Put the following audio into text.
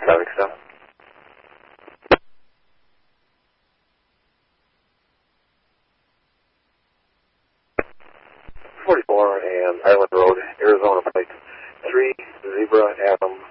Traffic stop. 44 and Island Road, Arizona, plate 3, Zebra, Adam,